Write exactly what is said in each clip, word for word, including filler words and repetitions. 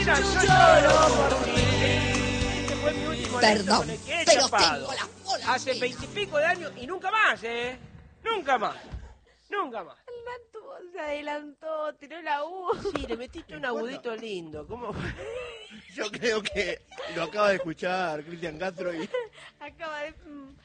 Mira, yo lloro por ti. Este fue mi último Perdón, con el que he pero chapado. tengo la bola Hace llena. veintipico de años y nunca más, ¿eh? Nunca más. Nunca más. El Natu se adelantó, tiró la U. Sí, le metiste un agudito lindo. ¿Cómo? Yo creo que lo acaba de escuchar Cristian Castro y... Acaba de... mm.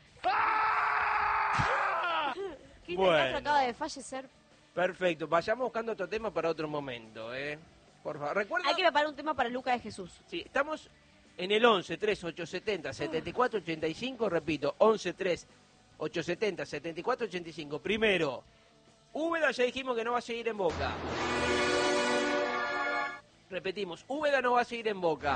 Cristian Bueno. Castro acaba de fallecer. Perfecto, vayamos buscando otro tema para otro momento, ¿eh? Por favor, recuerda... Hay que preparar un tema para Luca de Jesús. Sí, estamos en el once tres ocho siete cero setenta y cuatro ochenta y cinco, repito, once tres ocho siete cero setenta y cuatro ochenta y cinco. Primero, Úbeda ya dijimos que no va a seguir en Boca. Repetimos, Úbeda no va a seguir en Boca.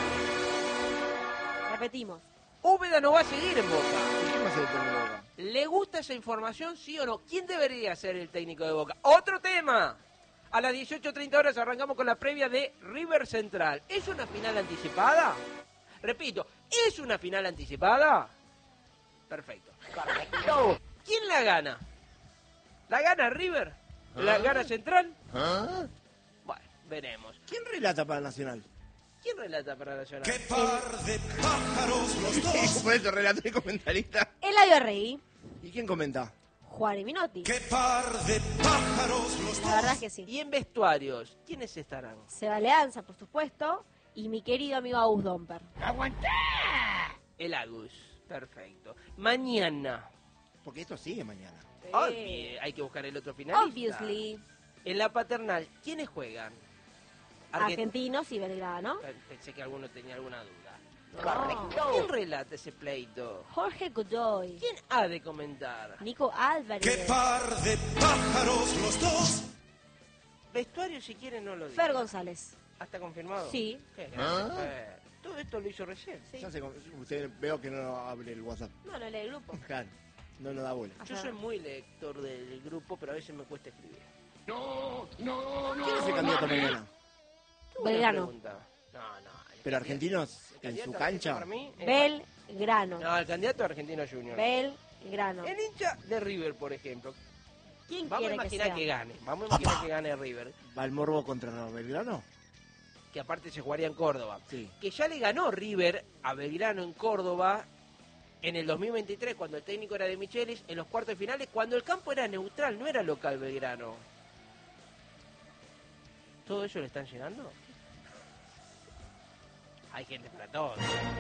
Repetimos. Úbeda no va a seguir en Boca. ¿Quién va a ser el técnico de Boca? ¿Le gusta esa información, sí o no? ¿Quién debería ser el técnico de Boca? Otro tema. A las dieciocho treinta horas arrancamos con la previa de River Central. ¿Es una final anticipada? Repito, ¿es una final anticipada? Perfecto. Correcto. ¿Quién la gana? ¿La gana River? ¿La gana Central? ¿Ah? Bueno, veremos. ¿Quién relata para Nacional? ¿Quién relata para Nacional? ¡Qué par de pájaros los dos! Por eso, relator y comentarista. Eladio Rey, ¿Y quién comenta? Juan y Minotti. ¡Qué par de pájaros los dos! La verdad es que sí. Y en vestuarios, ¿quiénes estarán? Seba Leanza, por supuesto, y mi querido amigo Agus Domper. El Agus. Perfecto. Mañana. Porque esto sigue mañana. Obvi- hay que buscar el otro finalista. Obviously. En la paternal, ¿quiénes juegan? Argent- Argentinos y Belgrano. Pensé que alguno tenía alguna duda. Correcto. ¿Quién relata ese pleito? Jorge Godoy. ¿Quién ha de comentar? Nico Álvarez. ¡Qué par de pájaros los dos! Vestuario, si quieren, no lo digo. Fer González. ¿Está confirmado? Sí. Qué grande, Fer. Todo esto lo hizo recién. Sí. Ya se, usted veo que no abre el WhatsApp. No, no lee el grupo. Claro, no nos da bola. Yo soy muy lector del grupo, pero a veces me cuesta escribir. ¿Quién es el candidato mañana? Qué buena Belgrano. pregunta. No, no. el ¿Pero candidato- argentinos el en candidato su cancha? para mí es- Belgrano. No, el candidato argentino junior. Belgrano. El hincha de River, por ejemplo. ¿Quién Vamos a quiere que imaginar sea? que, gane. Vamos a imaginar que gane River. ¿Va el Morbo contra Belgrano? Que aparte se jugaría en Córdoba. Sí. Que ya le ganó River a Belgrano en Córdoba en el dos mil veintitrés, cuando el técnico era de Michelis, en los cuartos de finales, cuando el campo era neutral, no era local Belgrano. ¿Todo eso le están llegando? Hay gente para todo.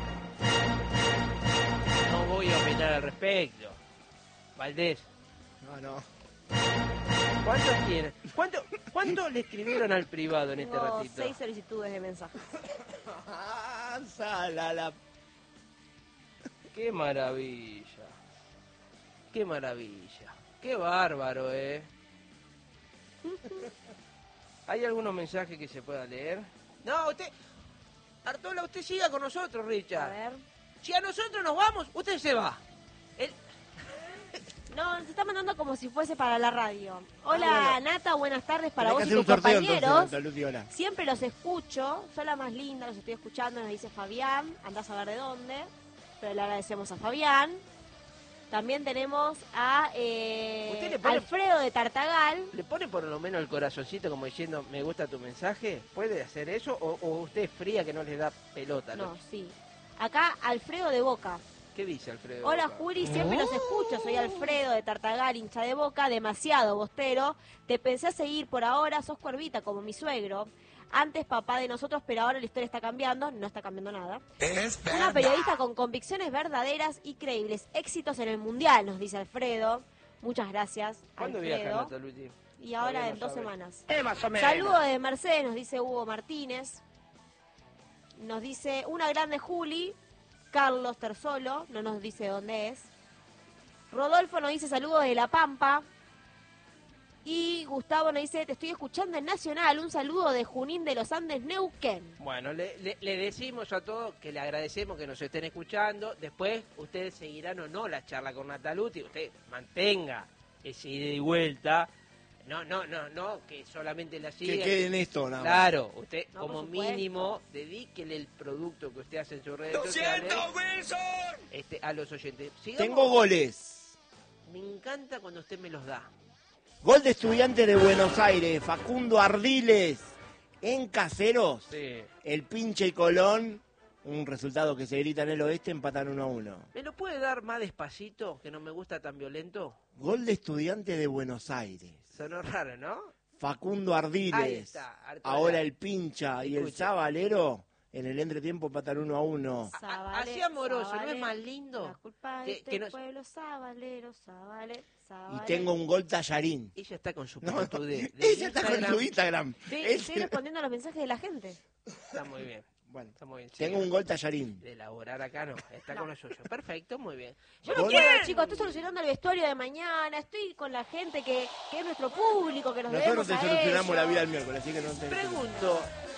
No voy a opinar al respecto. Valdés, No, no. ¿cuántos tienen? ¿Cuánto, ¿Cuánto le escribieron al privado en este Tengo ratito? seis solicitudes de mensajes. Ah, sala la... ¡Qué maravilla! ¡Qué maravilla! ¡Qué bárbaro, eh! ¿Hay algunos mensajes que se pueda leer? No, usted... Artola, usted siga con nosotros, A Richard. ver. Si a nosotros nos vamos, usted se va. El- No, se está mandando como si fuese para la radio. Hola, Ah, bueno. Nata, buenas tardes para Tenés que vos y hacer tus un sorteo entonces, compañeros. Antaluti, hola. Siempre los escucho, son la más linda, los estoy escuchando, nos dice Fabián, andás a ver de dónde, pero le agradecemos a Fabián. También tenemos a eh, ¿Usted le pone- Alfredo de Tartagal. ¿Le pone por lo menos el corazoncito como diciendo, me gusta tu mensaje? ¿Puede hacer eso? ¿O, o usted es fría que no le da pelota? No, sí. Acá Alfredo de Boca. ¿Qué dice Alfredo? Hola Boca? Juli, siempre los escucho, soy Alfredo de Tartagal, hincha de Boca, demasiado bostero. Te pensé a seguir por ahora, sos cuervita como mi suegro. Antes papá de nosotros, pero ahora la historia está cambiando, no está cambiando nada. Es Una periodista con convicciones verdaderas y creíbles. Éxitos en el Mundial, nos dice Alfredo. Muchas gracias, ¿Cuándo Alfredo. viaja Nataluti? Y ahora Todavía en no dos sabe. semanas. Eh, más o menos. Saludos de Mercedes, nos dice Hugo Martínez. Nos dice una grande Juli. Carlos Terzolo, no nos dice dónde es. Rodolfo nos dice saludos de La Pampa. Y Gustavo nos dice, te estoy escuchando en Nacional. Un saludo de Junín de los Andes, Neuquén. Bueno, le, le- le decimos a todos que le agradecemos que nos estén escuchando. Después, ustedes seguirán o no la charla con Nataluti. Usted mantenga ese ida y vuelta. No, no, no, no, que solamente la siga. Que quede en esto, nada más. Claro, usted No, como por supuesto. mínimo dedíquele el producto que usted hace en sus redes ¡Lo sociales siento, Wilson! este, a los oyentes. Sigamos. Tengo goles. Me encanta cuando usted me los da. Gol de Estudiantes de Buenos Aires, Facundo Ardiles. En Caseros, Sí. el Pinche y Colón, un resultado que se grita en el oeste, empatan uno a uno. ¿Me lo puede dar más despacito, que no me gusta tan violento? Gol de Estudiante de Buenos Aires. Sonó raro, ¿no? Facundo Ardiles. Ahí está, Arturo. Ahora el Pincha y el Escuche. Sabalero en el entretiempo empatan uno a uno. A- Sabale, así amoroso, ¿no es Sabale, más lindo? La culpa Que- es que del nos- pueblo sabalero, Sabale, Sabale. Y tengo un gol tallarín. Ella está con su No, pelotudez de ella está con Instagram. su Instagram. Sí, Es- estoy respondiendo a los mensajes de la gente. Está muy bien, Bueno, está muy bien. tengo Sí. un gol tallarín. De elaborar acá no, está No. con lo suyo. Perfecto, muy bien. Yo no Gol- quiero, chicos, estoy solucionando el vestuario de mañana, estoy con la gente que, que es nuestro público, que nos Nosotros debemos te a solucionamos ellos. la vida el miércoles, así que no te... Pregunto,